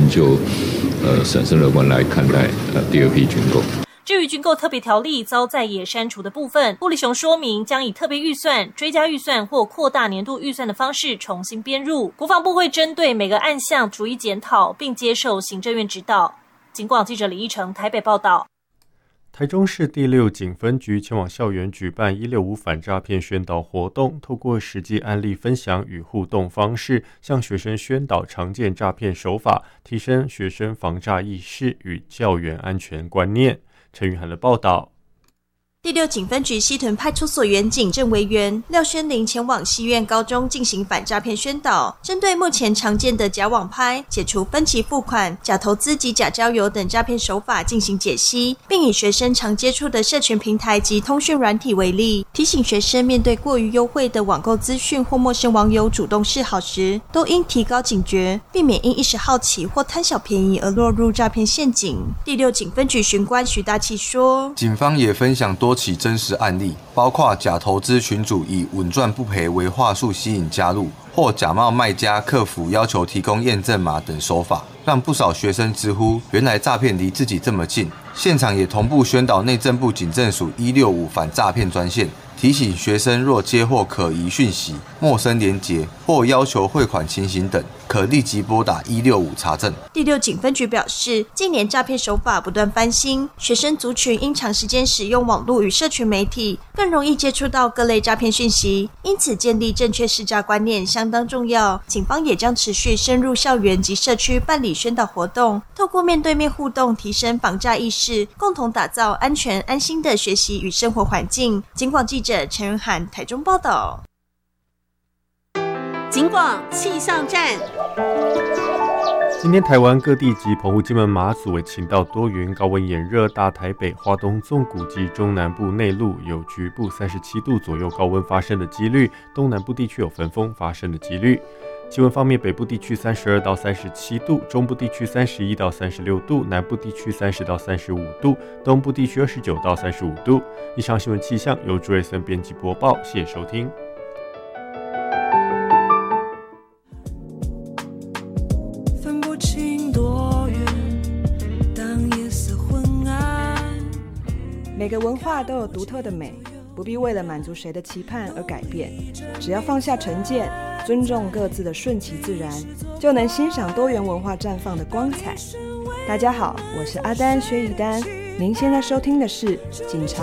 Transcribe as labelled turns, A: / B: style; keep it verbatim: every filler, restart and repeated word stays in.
A: 就呃审慎乐观来看待呃第二批军购。
B: 至于军购特别条例遭在野删除的部分，顾立雄说明将以特别预算、追加预算或扩大年度预算的方式重新编入。国防部会针对每个案项逐一检讨，并接受行政院指导。警广记者李义成台北报道。
C: 台中市第六警分局前往校园举办一六五反诈骗宣导活动，透过实际案例分享与互动方式，向学生宣导常见诈骗手法，提升学生防诈意识与校园安全观念。陈宇涵的报道。
D: 第六警分局西屯派出所员警郑维元、廖宣玲前往西苑高中进行反诈骗宣导，针对目前常见的假网拍、解除分期付款、假投资及假交友等诈骗手法进行解析，并以学生常接触的社群平台及通讯软体为例，提醒学生面对过于优惠的网购资讯或陌生网友主动示好时，都应提高警觉，避免因一时好奇或贪小便宜而落入诈骗陷阱。第六警分局巡官徐大器说，
E: 警方也分享多多起真实案例，包括假投资群组以稳赚不赔为话术吸引加入，或假冒卖家、客服要求提供验证码等手法，让不少学生直呼原来诈骗离自己这么近。现场也同步宣导内政部警政署一六五反诈骗专线，提醒学生若接获可疑讯息、陌生连结或要求汇款情形等，可立即拨打一六五查证。
D: 第六警分局表示，近年诈骗手法不断翻新，学生族群因长时间使用网络与社群媒体，更容易接触到各类诈骗讯息，因此建立正确识诈观念相当重要。警方也将持续深入校园及社区办理宣导活动，透过面对面互动提升防诈意识，共同打造安全安心的学习与生活环境。警广记者陈仁涵台中报道。
F: 警广气象站。
C: 今天台湾各地及澎湖、金门、马祖为晴到多云，高温炎热，大台北、花东纵谷及中南部内陆有局部三十七度左右高温发生的几率，东南部地区有焚风发生的几率。气温方面，北部地区三十二到三十七度，中部地区三十一到三十六度，南部地区三十到三十五度，东部地区二十九到三十五度。以上新闻气象由朱瑞森编辑播报，谢谢收听。
G: 分不清多远，当夜色昏暗。
H: 每个文化都有独特的美，不必为了满足谁的期盼而改变，只要放下成见，尊重各自的顺其自然，就能欣赏多元文化绽放的光彩。大家好，我是阿丹薛一丹，您现在收听的是警察